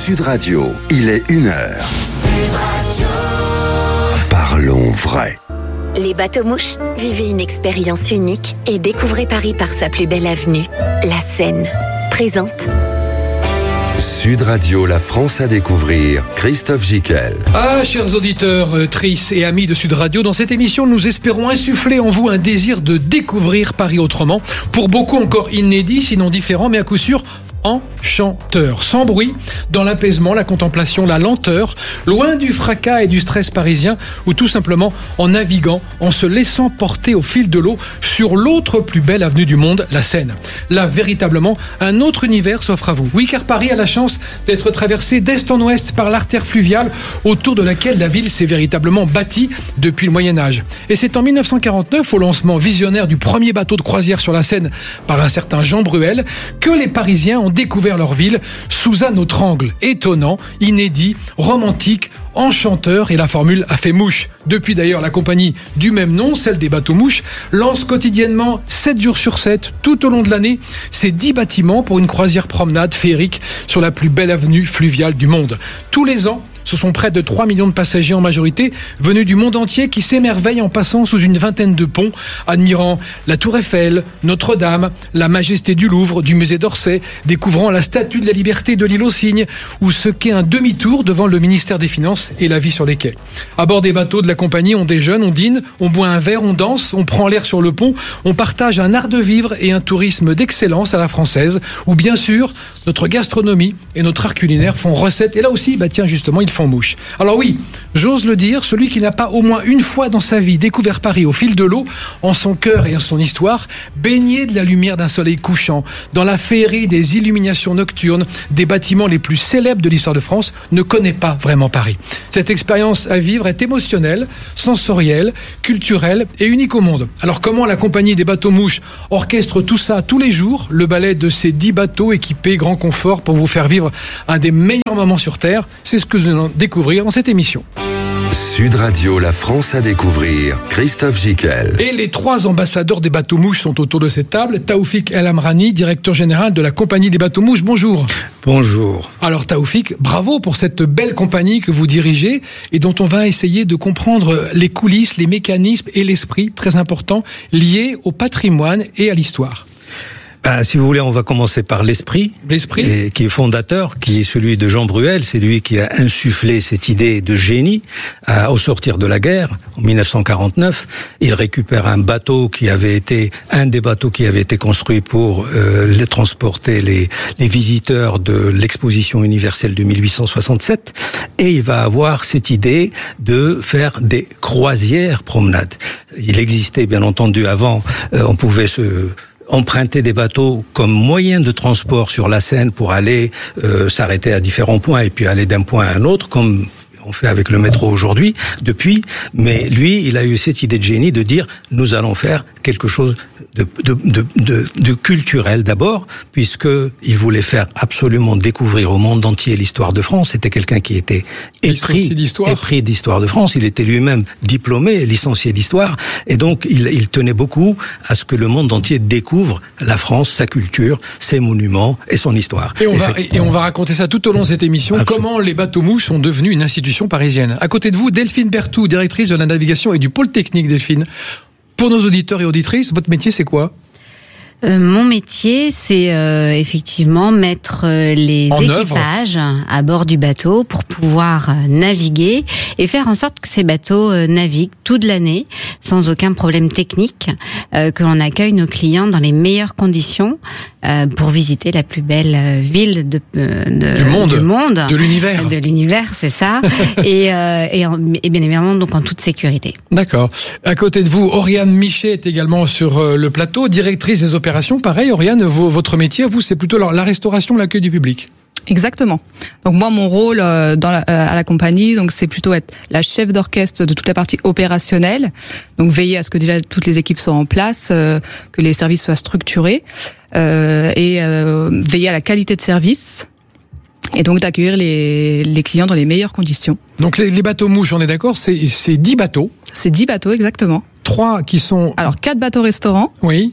Sud Radio, il est 1h. Sud Radio. Parlons vrai. Les bateaux-mouches, vivez une expérience unique et découvrez Paris par sa plus belle avenue, la Seine. Présente. Sud Radio, la France à découvrir, Christophe Gicquel. Ah, chers auditeurs, trices et amis de Sud Radio, dans cette émission, nous espérons insuffler en vous un désir de découvrir Paris autrement. Pour beaucoup encore inédit, sinon différent, mais à coup sûr enchanteur, sans bruit, dans l'apaisement, la contemplation, la lenteur, loin du fracas et du stress parisien, ou tout simplement en naviguant, en se laissant porter au fil de l'eau sur l'autre plus belle avenue du monde, la Seine. Là, véritablement, un autre univers s'offre à vous. Oui, car Paris a la chance d'être traversé d'est en ouest par l'artère fluviale autour de laquelle la ville s'est véritablement bâtie depuis le Moyen-Âge. Et c'est en 1949, au lancement visionnaire du premier bateau de croisière sur la Seine par un certain Jean Bruel, que les Parisiens ont découvert leur ville sous un autre angle, étonnant, inédit, romantique, enchanteur, et la formule a fait mouche. Depuis d'ailleurs, la compagnie du même nom, celle des bateaux-mouches, lance quotidiennement 7 jours sur 7, tout au long de l'année, ces 10 bâtiments pour une croisière promenade féerique sur la plus belle avenue fluviale du monde. Tous les ans, ce sont près de 3 millions de passagers en majorité, venus du monde entier, qui s'émerveillent en passant sous une vingtaine de ponts, admirant la Tour Eiffel, Notre-Dame, la majesté du Louvre, du musée d'Orsay, découvrant la Statue de la Liberté de l'île aux Cygnes, ou ce qu'est un demi-tour devant le ministère des Finances et la vie sur les quais. À bord des bateaux de la compagnie, on déjeune, on dîne, on boit un verre, on danse, on prend l'air sur le pont, on partage un art de vivre et un tourisme d'excellence à la française, où bien sûr, notre gastronomie et notre art culinaire font recette, et là aussi, justement, ils font mouche. Alors oui, j'ose le dire, celui qui n'a pas au moins une fois dans sa vie découvert Paris au fil de l'eau, en son cœur et en son histoire, baigné de la lumière d'un soleil couchant, dans la féerie des illuminations nocturnes, des bâtiments les plus célèbres de l'histoire de France, ne connaît pas vraiment Paris. Cette expérience à vivre est émotionnelle, sensorielle, culturelle et unique au monde. Alors comment la compagnie des bateaux-mouches orchestre tout ça tous les jours, le ballet de ces 10 bateaux équipés grand confort pour vous faire vivre un des meilleurs moments sur Terre, c'est ce que nous allons découvrir dans cette émission. Sud Radio, la France à découvrir, Christophe Gicquel. Et les 3 ambassadeurs des bateaux-mouches sont autour de cette table. Taoufik El Amrani, directeur général de la compagnie des bateaux-mouches. Bonjour. Bonjour. Alors Taoufik, bravo pour cette belle compagnie que vous dirigez et dont on va essayer de comprendre les coulisses, les mécanismes et l'esprit très important liés au patrimoine et à l'histoire. Si vous voulez, on va commencer par l'esprit, qui est fondateur, qui est celui de Jean Bruel. C'est lui qui a insufflé cette idée de génie au sortir de la guerre, en 1949. Il récupère un des bateaux qui avait été construit pour transporter les visiteurs de l'exposition universelle de 1867. Et il va avoir cette idée de faire des croisières promenades. Il existait, bien entendu, avant, on pouvait emprunter des bateaux comme moyen de transport sur la Seine pour aller s'arrêter à différents points et puis aller d'un point à un autre, comme on fait avec le métro aujourd'hui, mais lui, il a eu cette idée de génie de dire, nous allons faire quelque chose de culturel d'abord, puisque il voulait faire absolument découvrir au monde entier l'histoire de France. C'était quelqu'un qui était épris d'histoire de France. Il était lui-même diplômé, licencié d'histoire, et donc il tenait beaucoup à ce que le monde entier découvre la France, sa culture, ses monuments et son histoire. Et on va raconter ça tout au long de cette émission. Absolument. Comment les bateaux-mouches sont devenus une institution parisienne. À côté de vous, Delphine Berthoud, directrice de la navigation et du pôle technique. Delphine, pour nos auditeurs et auditrices, votre métier c'est quoi ? Mon métier, c'est effectivement mettre les équipages à bord du bateau pour pouvoir naviguer et faire en sorte que ces bateaux naviguent toute l'année sans aucun problème technique, que l'on accueille nos clients dans les meilleures conditions pour visiter la plus belle ville du monde, de l'univers, c'est ça, et bien évidemment donc en toute sécurité. D'accord. À côté de vous, Oriane Michet est également sur le plateau, directrice des opérations. Pareil, Oriane, votre métier, vous, c'est plutôt la restauration, l'accueil du public. Exactement. Donc moi, mon rôle à la compagnie, donc c'est plutôt être la chef d'orchestre de toute la partie opérationnelle. Donc veiller à ce que déjà toutes les équipes soient en place, que les services soient structurés, et veiller à la qualité de service. Et donc d'accueillir les clients dans les meilleures conditions. Donc les bateaux-mouches, on est d'accord, c'est 10 bateaux. C'est 10 bateaux, exactement. 3 qui sont... Alors 4 bateaux restaurants. Oui.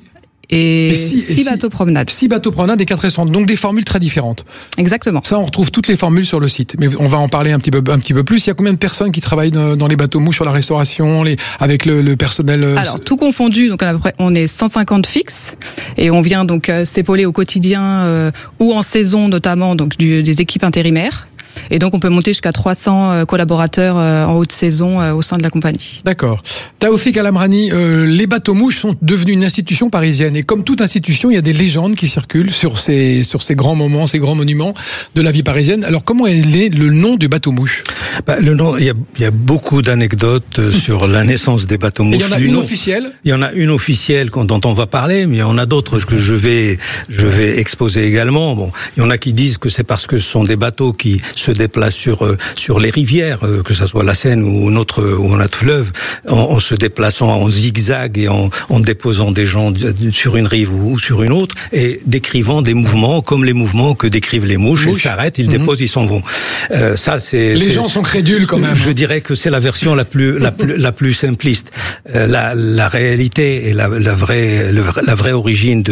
et 6 bateaux promenade. 6 bateaux promenade et 4 restaurants. Donc des formules très différentes. Exactement. Ça, on retrouve toutes les formules sur le site. Mais on va en parler un petit peu plus. Il y a combien de personnes qui travaillent dans les bateaux mouches, sur la restauration, avec le personnel? Alors, tout confondu, donc à peu près, on est 150 fixes. Et on vient donc s'épauler au quotidien ou en saison notamment, donc des équipes intérimaires. Et donc on peut monter jusqu'à 300 collaborateurs en haute saison au sein de la compagnie. D'accord. Taoufik Al-Amrani, les bateaux mouches sont devenus une institution parisienne. Et comme toute institution, il y a des légendes qui circulent sur ces grands moments, ces grands monuments de la vie parisienne. Alors comment est né le nom du bateau mouche? Le nom, il y a beaucoup d'anecdotes sur la naissance des bateaux mouches. Et il y en a une officielle? Il y en a une officielle dont on va parler, mais il y en a d'autres que je vais exposer également. Bon, il y en a qui disent que c'est parce que ce sont des bateaux qui se déplacent sur les rivières, que ce soit la Seine ou notre fleuve, en se déplaçant en zigzag et en déposant des gens sur une rive ou sur une autre, et décrivant des mouvements comme les mouvements que décrivent les mouches. Ils s'arrêtent, ils déposent, ils s'en vont. Les gens sont crédules quand même. Je dirais que c'est la version la plus simpliste. La réalité et la vraie origine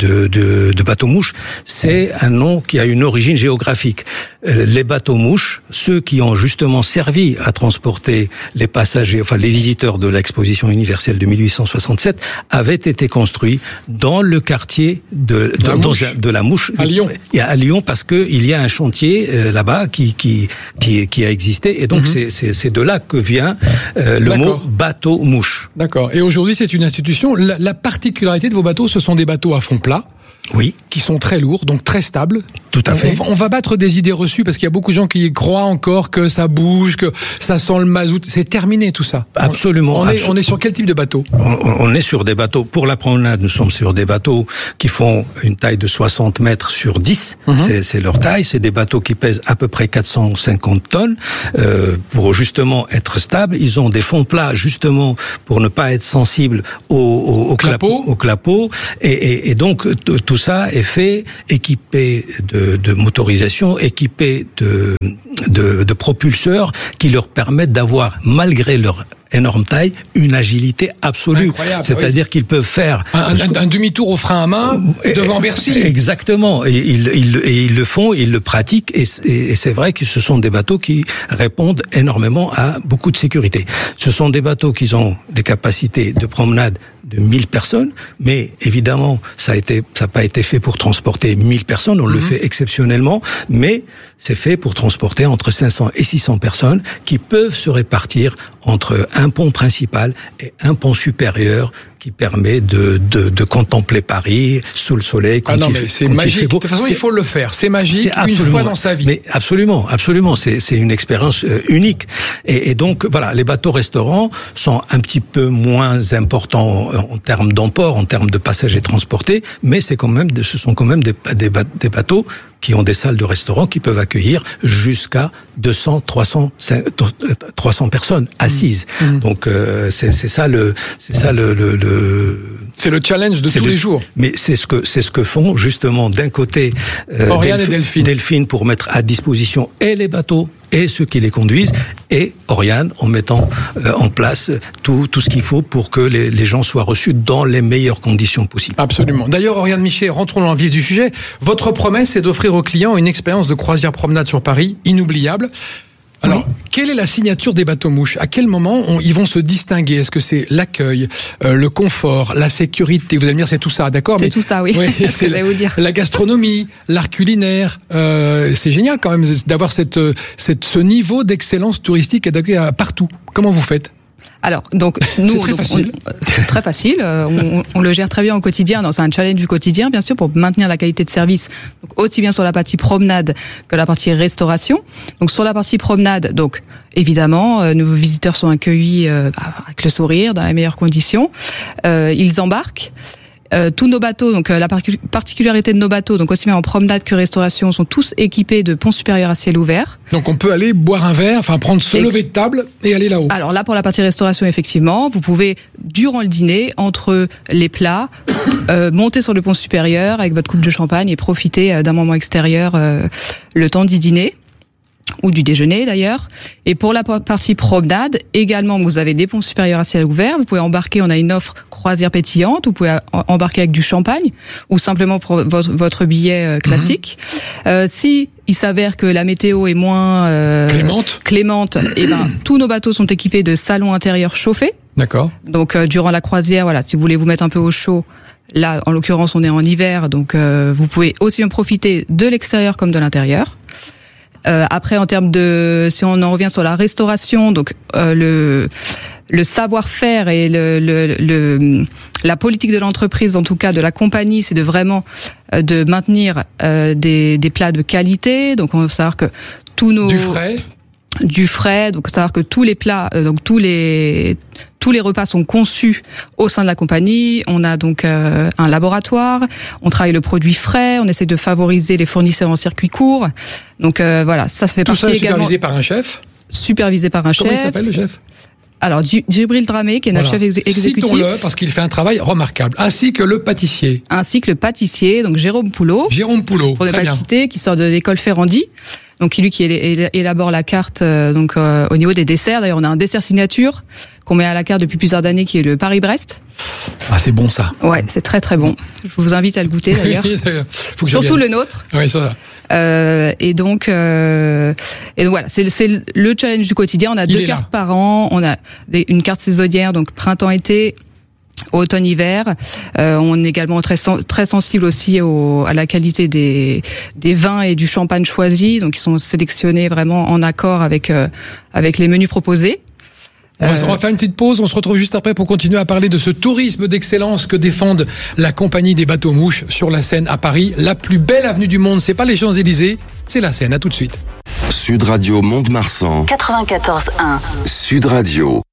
de bateau mouche, c'est un nom qui a une origine géographique. Les bateaux mouches, ceux qui ont justement servi à transporter les passagers, enfin les visiteurs de l'exposition universelle de 1867, avaient été construits dans le quartier de la Mouche à Lyon. À Lyon, parce que il y a un chantier là-bas qui a existé, et donc c'est de là que vient le mot bateau mouche. D'accord. Et aujourd'hui, c'est une institution. La particularité de vos bateaux, ce sont des bateaux à fond plat. Oui. Qui sont très lourds, donc très stables. Tout à fait. On va battre des idées reçues, parce qu'il y a beaucoup de gens qui croient encore que ça bouge, que ça sent le mazout. C'est terminé tout ça. Absolument. On est sur quel type de bateau? On est sur des bateaux, pour la promenade, nous sommes sur des bateaux qui font une taille de 60 mètres sur 10. C'est leur taille. C'est des bateaux qui pèsent à peu près 450 tonnes. Pour justement être stables, ils ont des fonds plats, justement, pour ne pas être sensibles au clapot. Et donc, tout ça est fait, équipé de motorisation, équipé de propulseurs qui leur permettent d'avoir, malgré leur énorme taille, une agilité absolue. C'est-à-dire qu'ils peuvent faire un demi-tour au frein à main devant Bercy. Exactement. Et ils le font, ils le pratiquent, et c'est vrai que ce sont des bateaux qui répondent énormément à beaucoup de sécurité. Ce sont des bateaux qui ont des capacités de promenade de 1000 personnes, mais évidemment, ça n'a pas été fait pour transporter 1000 personnes, on le fait exceptionnellement, mais c'est fait pour transporter entre 500 et 600 personnes qui peuvent se répartir entre un pont principal et un pont supérieur qui permet de contempler Paris sous le soleil. C'est magique. De toute façon, il faut le faire. C'est magique une fois dans sa vie. Mais absolument. C'est une expérience unique. Et donc, voilà, les bateaux-restaurants sont un petit peu moins importants en termes d'emport, en termes de passagers transportés, mais ce sont quand même des bateaux qui ont des salles de restaurant qui peuvent accueillir jusqu'à 200, 300 personnes assises. Donc c'est ça le challenge de tous les jours. Mais c'est ce que font justement d'un côté Oriane et Delphine pour mettre à disposition et les bateaux et ceux qui les conduisent, et Oriane en mettant en place tout ce qu'il faut pour que les gens soient reçus dans les meilleures conditions possibles. Absolument. D'ailleurs, Oriane Michet, rentrons dans le vif du sujet. Votre promesse est d'offrir aux clients une expérience de croisière promenade sur Paris inoubliable. Alors, quelle est la signature des bateaux mouches? À quel moment ils vont se distinguer? Est-ce que c'est l'accueil, le confort, la sécurité? Vous allez me dire, c'est tout ça, d'accord? C'est tout ça, oui. C'est vous dire. La gastronomie, l'art culinaire. C'est génial quand même d'avoir ce niveau d'excellence touristique et d'accueil partout. Comment vous faites? Alors, donc, nous, c'est très facile. On le gère très bien au quotidien. C'est un challenge du quotidien, bien sûr, pour maintenir la qualité de service. Donc, aussi bien sur la partie promenade que la partie restauration. Donc, sur la partie promenade, donc, évidemment, nos visiteurs sont accueillis avec le sourire, dans les meilleures conditions. Ils embarquent. Tous nos bateaux, donc la particularité de nos bateaux, donc aussi bien en promenade que restauration, sont tous équipés de ponts supérieurs à ciel ouvert. Donc on peut aller boire un verre, prendre ce lever de table et aller là-haut. Alors là, pour la partie restauration, effectivement, vous pouvez, durant le dîner, entre les plats, monter sur le pont supérieur avec votre coupe de champagne et profiter d'un moment extérieur le temps d'y dîner. ou du déjeuner d'ailleurs. Et pour la partie promenade, également, vous avez des ponts supérieurs à ciel ouvert. Vous pouvez embarquer, on a une offre croisière pétillante. Vous pouvez embarquer avec du champagne ou simplement pour votre billet classique. Si il s'avère que la météo est moins clémente, et ben tous nos bateaux sont équipés de salons intérieurs chauffés. D'accord. Donc durant la croisière, voilà, si vous voulez vous mettre un peu au chaud, là en l'occurrence on est en hiver, donc vous pouvez aussi bien profiter de l'extérieur comme de l'intérieur. Après, en termes de, si on en revient sur la restauration, donc le savoir-faire et la politique de l'entreprise, en tout cas de la compagnie, c'est de vraiment de maintenir des plats de qualité. Donc on va savoir que tous nos du frais, donc savoir que tous les plats, donc tous les repas sont conçus au sein de la compagnie. On a donc un laboratoire, on travaille le produit frais, on essaie de favoriser les fournisseurs en circuit court. Donc voilà, ça fait partie également. Tout ça supervisé par un chef. Supervisé par un chef. Comment il s'appelle le chef? Alors Djibril Dramé, qui est notre chef exécutif. Citons-le parce qu'il fait un travail remarquable, ainsi que le pâtissier. Donc Jérôme Poulot. Pour ne pas le citer, qui sort de l'école Ferrandi. Donc lui qui élabore la carte donc au niveau des desserts. D'ailleurs, on a un dessert signature qu'on met à la carte depuis plusieurs années, qui est le Paris-Brest. Ah, c'est bon ça. Ouais, c'est très très bon. Je vous invite à le goûter d'ailleurs. Surtout le nôtre. Oui, ça. Et donc voilà, c'est le challenge du quotidien. On a 2 cartes par an. On a une carte saisonnière, donc printemps-été, automne-hiver. On est également très sensible aussi à la qualité des vins et du champagne choisis. Donc ils sont sélectionnés vraiment en accord avec les menus proposés. On va faire une petite pause, on se retrouve juste après pour continuer à parler de ce tourisme d'excellence que défendent la compagnie des bateaux mouches sur la Seine à Paris. La plus belle avenue du monde, c'est pas les Champs-Élysées, c'est la Seine. À tout de suite. Sud Radio Mont-de-Marsan 94.1 Sud Radio.